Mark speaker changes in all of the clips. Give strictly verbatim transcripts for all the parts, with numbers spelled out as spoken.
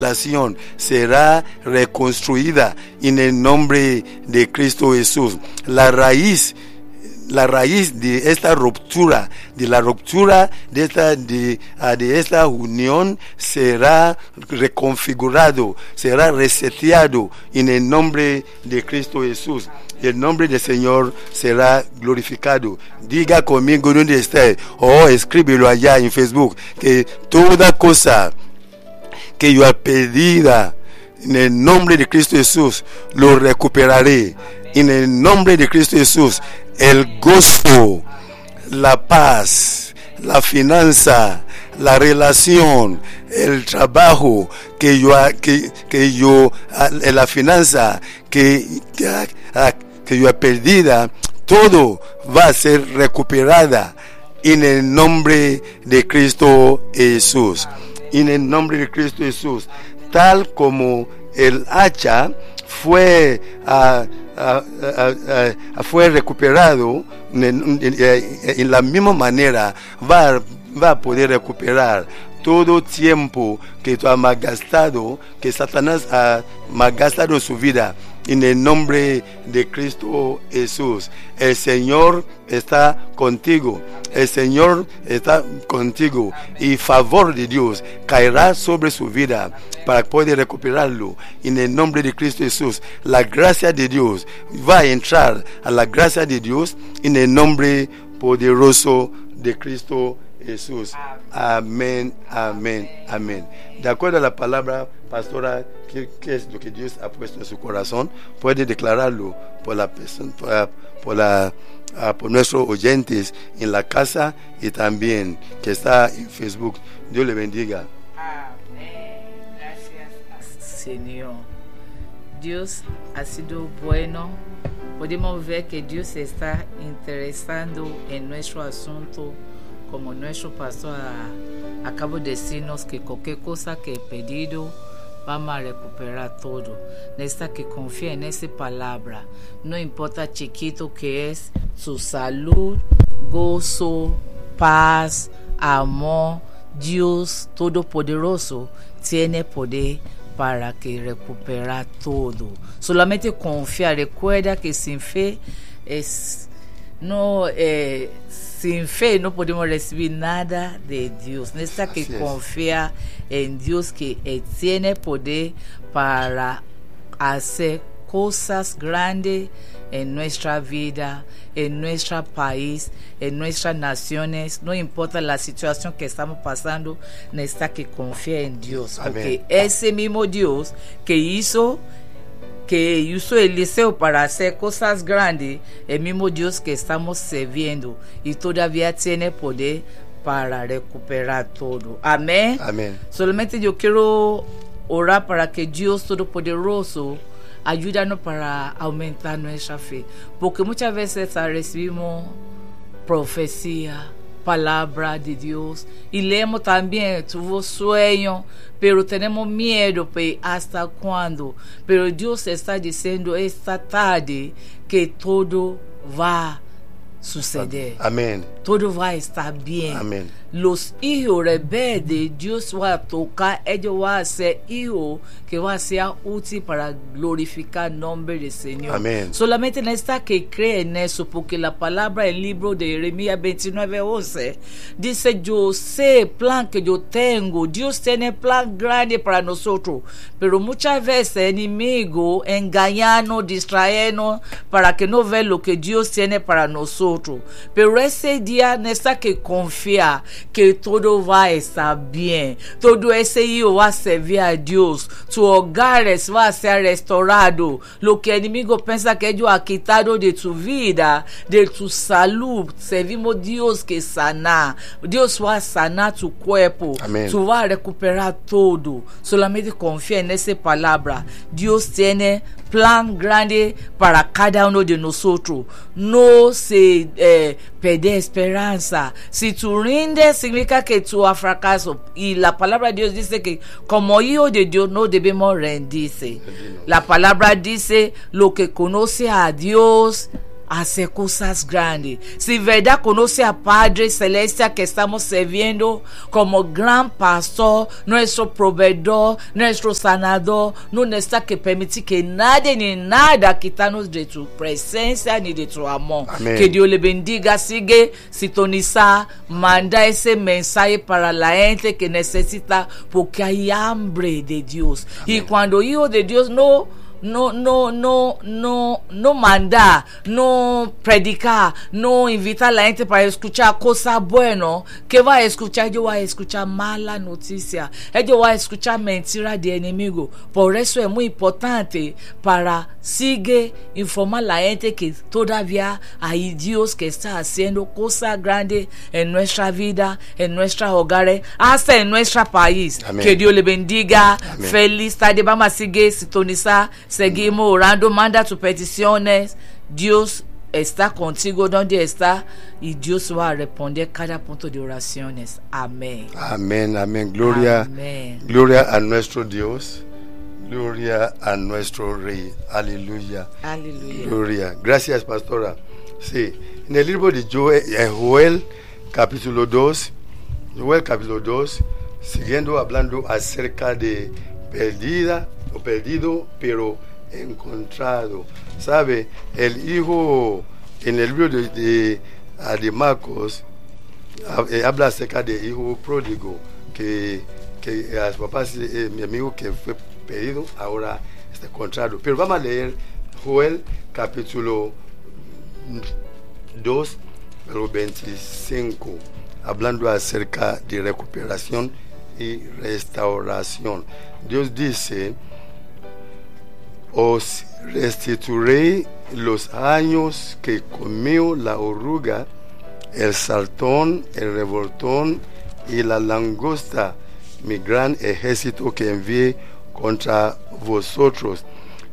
Speaker 1: relación será reconstruida en el nombre de Cristo Jesús. La raíz La raíz de esta ruptura, de la ruptura de esta, de, uh, de esta unión será reconfigurado, será reseteado en el nombre de Cristo Jesús. El nombre del Señor será glorificado. Diga conmigo donde esté, o escríbelo allá en Facebook, que toda cosa que yo he pedido en el nombre de Cristo Jesús, lo recuperaré. En el nombre de Cristo Jesús, el gozo, la paz, la finanza, la relación, el trabajo que yo, que, que yo, la finanza que, que, que yo he perdido, todo va a ser recuperada en el nombre de Cristo Jesús. En el nombre de Cristo Jesús, tal como el hacha fue uh, uh, uh, uh, fue recuperado en, en, en la misma manera va, va a poder recuperar todo tiempo que tú has malgastado, que Satanás ha malgastado su vida. En el nombre de Cristo Jesús, el Señor está contigo, el Señor está contigo, y favor de Dios caerá sobre su vida para poder recuperarlo. En el nombre de Cristo Jesús, la gracia de Dios va a entrar a la gracia de Dios en el nombre poderoso de Cristo Jesús. Amén, amén, amén. De acuerdo a la palabra, pastora, ¿qué, qué es lo que Dios ha puesto en su corazón? Puede declararlo por la persona, por, por, la, uh, por nuestros oyentes en la casa y también que está en Facebook. Dios le bendiga.
Speaker 2: Amén. Gracias, Señor. Dios ha sido bueno. Podemos ver que Dios se está interesando en nuestro asunto, como nuestro pastor acaba de decirnos que cualquier cosa que he pedido, vamos a recuperar todo. Necesita que confíe en esa palabra. No importa chiquito que es, su salud, gozo, paz, amor. Dios Todopoderoso tiene poder para que recupera todo. Solamente confía. Recuerda que sin fe es no eh, sin fe no podemos recibir nada de Dios. Necesita que confía en Dios, que Él tiene poder para hacer cosas grandes en nuestra vida, en nuestro país, en nuestras naciones. No importa la situación que estamos pasando, necesita que confíe en Dios. Amén. Porque ese mismo Dios que hizo que usó Eliseo para hacer cosas grandes, el mismo Dios que estamos sirviendo, y todavía tiene poder para recuperar todo. Amén.
Speaker 1: Amén.
Speaker 2: Solamente yo quiero orar para que Dios Todopoderoso ayúdanos para aumentar nuestra fe, porque muchas veces recibimos profecía, palabra de Dios, y leemos también, tuvo sueño, pero tenemos miedo, pues, ¿hasta cuándo? Pero Dios está diciendo esta tarde que todo va a suceder.
Speaker 1: Amén.
Speaker 2: Todo va a estar bien.
Speaker 1: Amén.
Speaker 2: Los hijos rebeldes, Dios va a tocar, ellos van a ser hijos que van a ser útiles para glorificar el nombre del Señor.
Speaker 1: Amén.
Speaker 2: Solamente necesita que creen en eso, porque la palabra del libro de Jeremías veintinueve once dice: yo sé el plan que yo tengo. Dios tiene plan grande para nosotros, pero muchas veces el enemigo engañarnos, distraernos para que no vean lo que Dios tiene para nosotros. Pero ese día necesita que confiar que todo va a estar bien. Todo ese hijo va a servir a Dios. Tu hogar va a ser restaurado. Lo que el enemigo piensa que Dios ha quitado de tu vida, de tu salud, servimos Dios que sana. Dios va a sanar tu cuerpo.
Speaker 1: Amén.
Speaker 2: Tú vas a recuperar todo. Solamente confía en esa palabra. Dios tiene plan grande para cada uno de nosotros. No se eh, pierde esperanza. Si tú rindes, significa que tú has fracasado. Y la palabra de Dios dice que como hijos de Dios no debemos rendirse. La palabra dice: lo que conoce a Dios hacer cosas grandes. Si verdad conoce a Padre Celestial que estamos sirviendo como gran pastor, nuestro proveedor, nuestro sanador, no necesita que permitir que nadie ni nada quitarnos de tu presencia ni de tu amor.
Speaker 1: Amén.
Speaker 2: Que Dios le bendiga. Sigue sintonizar, manda ese mensaje para la gente que necesita, porque hay hambre de Dios. Amén. Y cuando hijo de Dios no No, no, no, no, no mandar, no predicar, no invitar a la gente para escuchar cosas buenas, que va a escuchar, ellos va a escuchar mala noticia, ellos va a escuchar mentira de enemigo. Por eso es muy importante para seguir informar a la gente que todavía hay Dios que está haciendo cosas grandes en nuestra vida, en nuestros hogares, hasta en nuestro país. Amén. Que Dios le bendiga. Amén. Feliz tarde. Vamos a seguir sintonizar. Seguimos orando, manda tus peticiones. Dios está contigo donde está y Dios va a responder cada punto de oraciones. Amén.
Speaker 1: Amén, amén. Gloria, amén. Gloria a nuestro Dios. Gloria a nuestro Rey. Aleluya.
Speaker 2: Aleluya.
Speaker 1: Gloria. Gracias, pastora. Sí, en el libro de Joel, Joel capítulo dos, Joel capítulo dos, siguiendo hablando acerca de perdida o perdido, pero encontrado. ¿Sabe? El hijo, en el libro de, de, de Marcos, habla acerca del hijo pródigo, que, que a su papá, eh, mi amigo que fue perdido, ahora está encontrado. Pero vamos a leer Joel capítulo dos, veinticinco, hablando acerca de recuperación y restauración. Dios dice: os restituiré los años que comió la oruga, el saltón, el revoltón y la langosta, mi gran ejército que envié contra vosotros.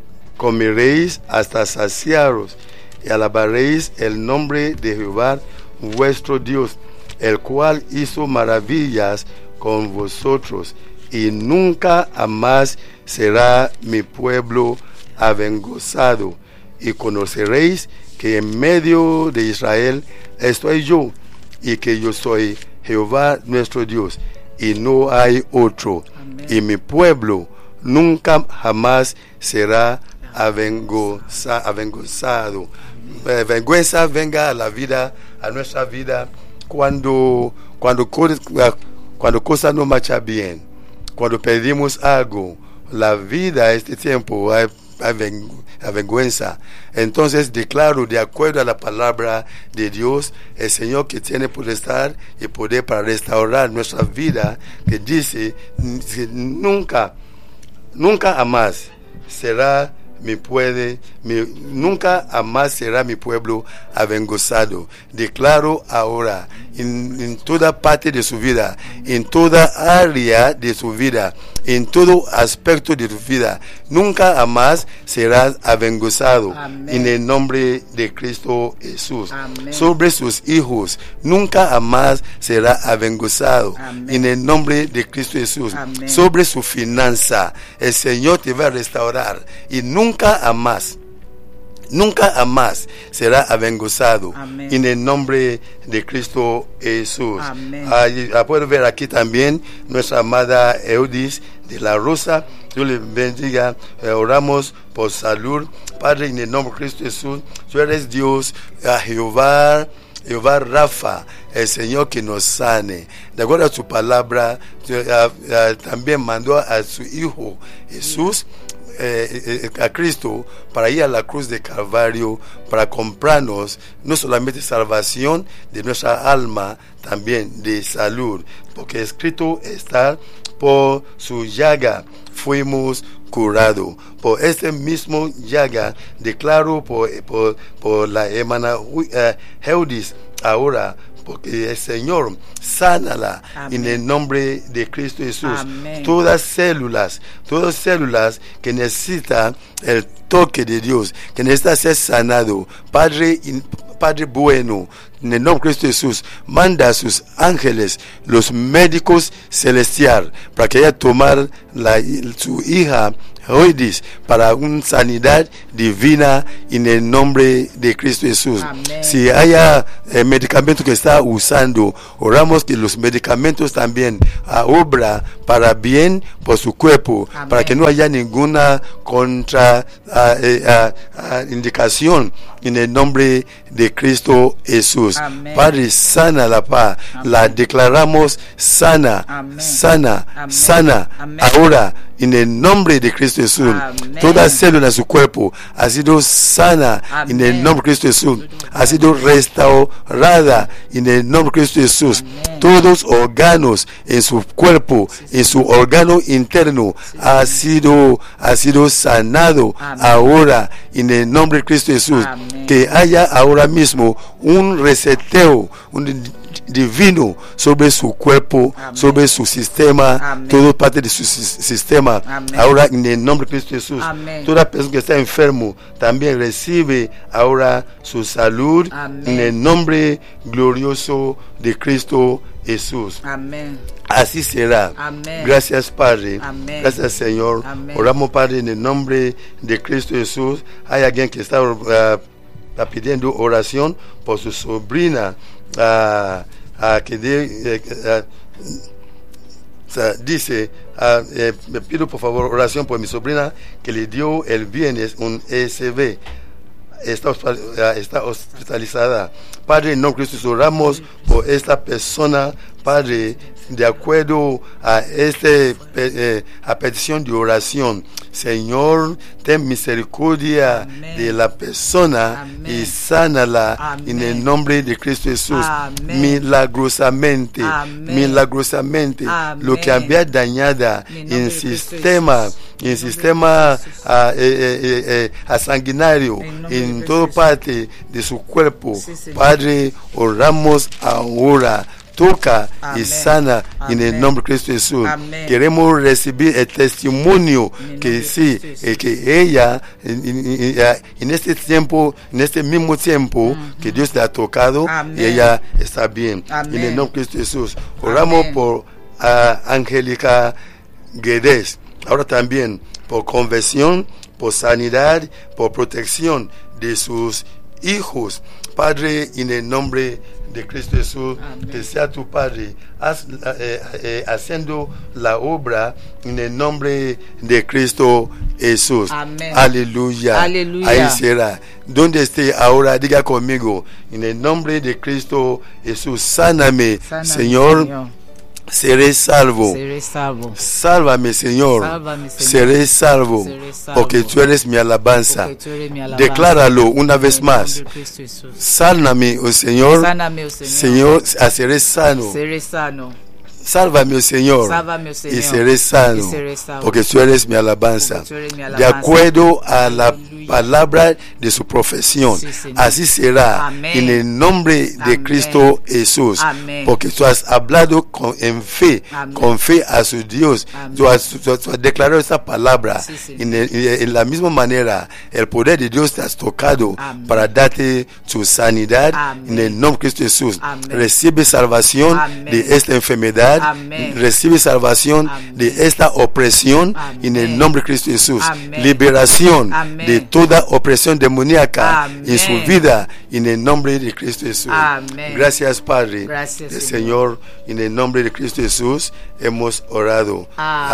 Speaker 1: Comeréis hasta saciaros y alabaréis el nombre de Jehová vuestro Dios, el cual hizo maravillas con vosotros, y nunca más será mi pueblo avergonzado. Y conoceréis que en medio de Israel estoy yo, y que yo soy Jehová nuestro Dios, y no hay otro. Amén. Y mi pueblo nunca jamás será avergonza, avergonzado. Eh, vergüenza venga a la vida, a nuestra vida, cuando, cuando, cuando cosas no marchan bien, cuando perdimos algo. La vida, este tiempo, hay, hay, hay vergüenza. Entonces declaro, de acuerdo a la palabra de Dios, el Señor que tiene potestad y poder para restaurar nuestra vida, que dice que nunca, nunca jamás será mi puede, mi, nunca jamás será mi pueblo avergonzado. Declaro ahora, en, en toda parte de su vida, en toda área de su vida, en todo aspecto de tu vida, nunca jamás serás avergonzado. Amén. En el nombre de Cristo Jesús. Amén. Sobre sus hijos, nunca jamás será avergonzado. Amén. En el nombre de Cristo Jesús. Amén. Sobre su finanza, el Señor te va a restaurar y nunca Nunca jamás, nunca jamás será avergonzado. Amén. En el nombre de Cristo Jesús. Ah, puedo ver aquí también nuestra amada Eudis de la Rosa. Dios le bendiga. Eh, oramos por salud. Padre, en el nombre de Cristo Jesús, tú eres Dios, a Jehová. Jehová Rafa, el Señor que nos sane. De acuerdo a su palabra, también mandó a su Hijo Jesús, Eh, eh, a Cristo, para ir a la cruz de Calvario, para comprarnos no solamente salvación de nuestra alma, también de salud, porque escrito está: por su llaga fuimos curados. Por este mismo llaga declaro por, por, por la hermana uh, Eudis ahora, porque el Señor sánala. Amén. En el nombre de Cristo Jesús. Amén. Todas células, todas células que necesitan el toque de Dios que necesita ser sanado. Padre, in, Padre bueno, en el nombre de Cristo Jesús, manda a sus ángeles, los médicos celestiales, para que ella tomar la, su hija Hoydis para una sanidad divina en el nombre de Cristo Jesús.
Speaker 2: Amén.
Speaker 1: Si haya eh, medicamento que está usando, oramos que los medicamentos también uh, obra para bien por su cuerpo. Amén. Para que no haya ninguna contra uh, eh, uh, uh, indicación en el nombre de Cristo Jesús.
Speaker 2: Amén.
Speaker 1: Padre, sana la paz. Amén. La declaramos sana, Amén. sana, Amén. sana. Amén. Ahora, en el nombre de Cristo Jesús, Amén. Toda célula de su cuerpo ha sido sana. Amén. En el nombre de Cristo Jesús, ha sido restaurada en el nombre de Cristo Jesús. Amén. Todos órganos en su cuerpo, en su órgano interno, ha sido, ha sido sanado. Amén. Ahora en el nombre de Cristo Jesús. Amén. Que haya ahora mismo un reseteo, un divino sobre su cuerpo, Amén. Sobre su sistema, Amén. Todo parte de su sistema. Amén. Ahora en el nombre de Cristo Jesús, Amén. Toda persona que está enfermo también recibe ahora su salud. Amén. En el nombre glorioso de Cristo Jesús. Amén. Así será. Amén. Gracias, Padre. Amén. Gracias, Señor. Amén. Oramos, Padre, en el nombre de Cristo Jesús. Hay alguien que está uh, pidiendo oración por su sobrina. Uh, uh, que de, uh, uh, uh, dice, uh, eh, me pido por favor oración por mi sobrina que le dio el viernes un E S V. Está, uh, está hospitalizada. Padre, en nombre de Cristo, oramos por esta persona, Padre, de acuerdo a este eh, a petición de oración. Señor, ten misericordia, Amén. De la persona, Amén. Y sánala. Amén. En el nombre de Cristo Jesús. Amén. Milagrosamente, Amén. Milagrosamente, Amén. Lo que había dañada en sistema, en sistema uh, eh, eh, eh, eh, sanguinario, en toda parte de su cuerpo. Sí, Padre, oramos ahora. Toca, Amén. Y sana. Amén. En el nombre de Cristo Jesús. Amén. Queremos recibir el testimonio que sí, el que ella en, en, en este tiempo, en este mismo tiempo, uh-huh. que Dios le ha tocado, Amén. Y ella está bien. Amén. En el nombre de Cristo Jesús. Oramos Amén. Por uh, Angélica Guedes. Ahora también por conversión, por sanidad, por protección de sus hijos. Padre, en el nombre de Cristo Jesús, Amén. Que sea tu Padre haz, eh, eh, haciendo la obra en el nombre de Cristo Jesús. Amén. Aleluya. Aleluya. Ahí será. Donde esté ahora, diga conmigo, en el nombre de Cristo Jesús, sáname, sáname Señor. Señor. Seré salvo. Seré salvo. Sálvame, Señor. Sálvame, Señor. Seré salvo. Seré salvo. Porque tú eres mi alabanza. Tú eres mi alabanza. Decláralo una en vez más. Sáname, oh Señor. Sáname, oh Señor. Señor, seré sano. Seré sano. Sálvame, oh Señor, Sálvame, oh Señor, y seré sano, y seré salvo, porque tú eres mi alabanza, eres mi alabanza. De acuerdo a la Aleluya. Palabra de su profesión, sí, así será. Amén. En el nombre de Amén. Cristo Jesús. Amén. Porque tú has hablado con, en fe, Amén. Con fe a su Dios. Tú has, tú, tú has declarado esa palabra. Sí, en, el, en la misma manera, el poder de Dios te has tocado Amén. Para darte tu sanidad. Amén. En el nombre de Cristo Jesús. Amén. Recibe salvación Amén. De esta enfermedad. Amén. Recibe salvación Amén. De esta opresión. Amén. En el nombre de Cristo Jesús. Amén. Liberación Amén. De toda opresión demoníaca Amén. En su vida, en el nombre de Cristo Jesús. Amén. Gracias, Padre. Gracias, Señor. Señor, en el nombre de Cristo Jesús hemos orado.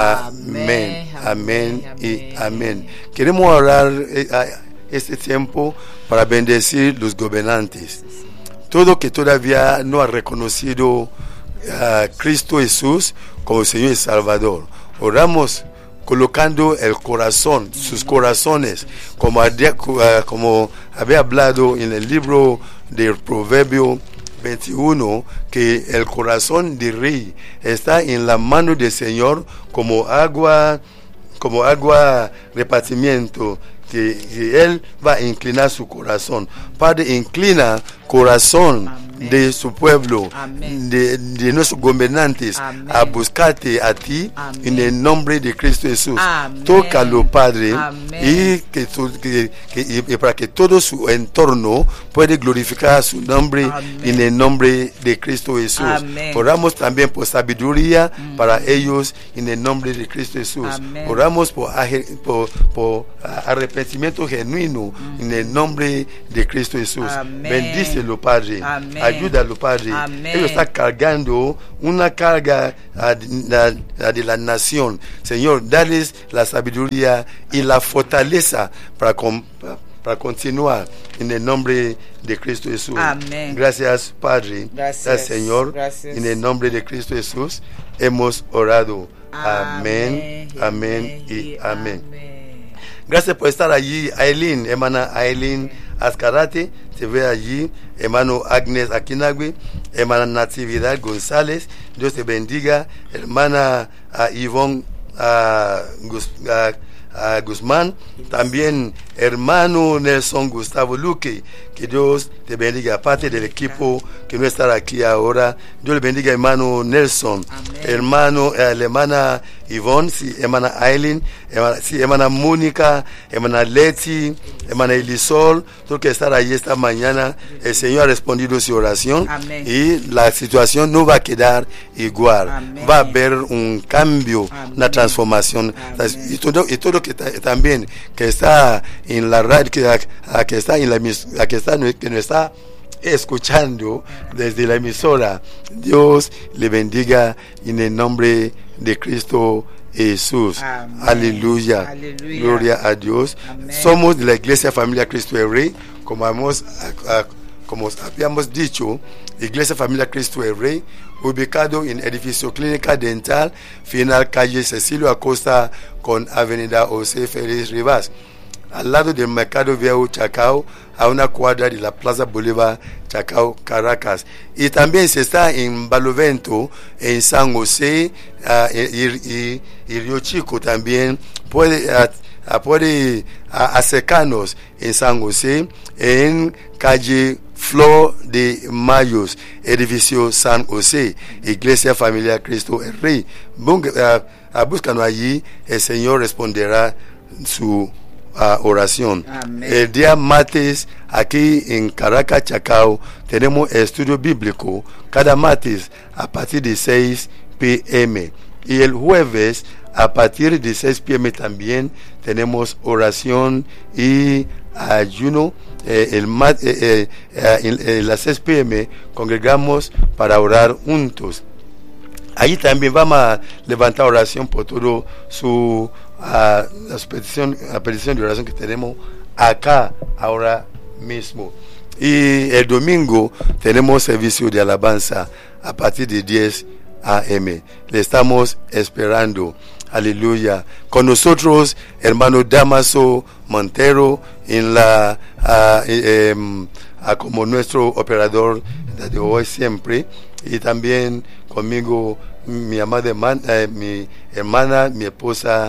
Speaker 1: Amén. Amén, amén y amén. Queremos orar eh, este tiempo para bendecir los gobernantes. Todo que todavía no ha reconocido a Cristo Jesús como Señor y Salvador. Oramos colocando el corazón, sus corazones, como, como había hablado en el libro del Proverbio veintiuno, que el corazón del rey está en la mano del Señor como agua, como agua repartimiento, que, que Él va a inclinar su corazón. Padre, inclina corazón
Speaker 2: Amén.
Speaker 1: de su pueblo,
Speaker 2: Amén.
Speaker 1: de, de nuestros gobernantes,
Speaker 2: Amén.
Speaker 1: a buscarte a ti.
Speaker 2: Amén.
Speaker 1: En el nombre de Cristo Jesús.
Speaker 2: Amén.
Speaker 1: Tócalo, Padre,
Speaker 2: Amén.
Speaker 1: y que, tu- que- que- y- y para que todo su entorno pueda glorificar su nombre.
Speaker 2: Amén.
Speaker 1: En el nombre de Cristo Jesús.
Speaker 2: Amén.
Speaker 1: Oramos también por sabiduría para ellos en el nombre de Cristo Jesús.
Speaker 2: Amén.
Speaker 1: Oramos por, aje- por, por, ah, arrepentimiento genuino en el nombre de Cristo Jesús.
Speaker 2: Amén.
Speaker 1: Bendícelo, Padre.
Speaker 2: Amén.
Speaker 1: Ayúdalo, Padre.
Speaker 2: Amén.
Speaker 1: Ellos están cargando una carga ah, de la, la de la nación. Señor, dales la sabiduría y la fortaleza para, com- para continuar en el nombre de Cristo Jesús.
Speaker 2: Amén.
Speaker 1: Gracias, Padre.
Speaker 2: Gracias,
Speaker 1: Señor.
Speaker 2: gracias.
Speaker 1: En el nombre de Cristo Jesús hemos orado. Amén, amén, y amén. Gracias por estar allí, Aileen, hermana Aileen Azcarate, te ve allí, hermano Agnes Aquinagüe, hermana Natividad González, Dios te bendiga, hermana uh, Ivonne uh, Gus, uh, uh, Guzmán, también hermano Nelson Gustavo Luque, que Dios te bendiga, parte del equipo que no está aquí ahora, Dios le bendiga, hermano Nelson,
Speaker 2: Amén.
Speaker 1: hermano, eh, la hermana Ivonne, sí, hermana Aileen, hermana, sí, hermana Mónica, hermana Leti, hermana Elisol, todo que estar ahí esta mañana, el Señor ha respondido su oración.
Speaker 2: Amén.
Speaker 1: Y la situación no va a quedar igual,
Speaker 2: Amén.
Speaker 1: va a haber un cambio,
Speaker 2: Amén.
Speaker 1: una transformación.
Speaker 2: Amén.
Speaker 1: Y todo, y todo que ta- también que está en la radio, que, a- que está en la emis- a que está que no está escuchando desde la emisora, Dios le bendiga en el nombre de Cristo Jesús.
Speaker 2: Amén.
Speaker 1: Aleluya.
Speaker 2: Aleluya.
Speaker 1: Gloria a Dios.
Speaker 2: Amén.
Speaker 1: Somos de la Iglesia Familia Cristo el Rey, como hemos, a- a- como habíamos dicho, Iglesia Familia Cristo el Rey, ubicado en edificio Clínica Dental, final calle Cecilio Acosta con avenida José Félix Rivas, al lado del Mercado Viejo Chacao, a una cuadra de la Plaza Bolívar Chacao, Caracas. Y también se está en Balovento, en San José, uh, y, y, y Río Chico también. Puede, uh, uh, puede uh, acercarnos en San José, en calle Flor de Mayos, edificio San José, Iglesia Familiar Cristo el Rey. Bung- uh, uh, búscanos allí, el Señor responderá su uh, oración.
Speaker 2: Amén.
Speaker 1: El día martes, aquí en Caracas, Chacao, tenemos estudio bíblico cada martes a partir de seis p m Y el jueves, a partir de seis p m también tenemos oración y ayuno. Eh, el ma- eh, eh, eh, en, en las seis p m congregamos para orar juntos. Ahí también vamos a levantar oración por todo su a la petición, la petición de oración que tenemos acá ahora mismo. Y el domingo tenemos servicio de alabanza a partir de diez a m Le estamos esperando. Aleluya. Con nosotros, hermano Damaso Montero, en la uh, eh, eh, uh, como nuestro operador de hoy siempre. Y también conmigo mi amada hermana, eh, mi hermana, mi esposa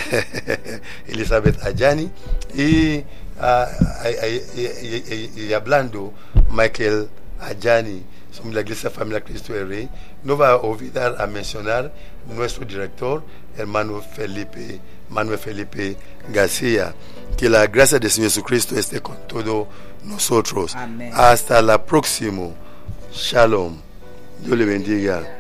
Speaker 1: Elizabeth Ayani, y, uh, y, y, y, y hablando Michael Ayani. Somos la Iglesia Familia Cristo el Rey. No va a olvidar a mencionar nuestro director, hermano Felipe, Manuel Felipe García. Que la gracia del Señor Jesucristo esté con todos nosotros.
Speaker 2: Amén.
Speaker 1: Hasta la próxima. Shalom. Dios le bendiga.